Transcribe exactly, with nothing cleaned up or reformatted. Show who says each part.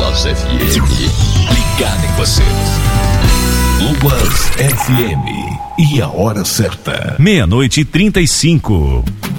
Speaker 1: Luas F M, ligado em você. Luas F M, e a hora certa.
Speaker 2: Meia-noite e trinta e cinco.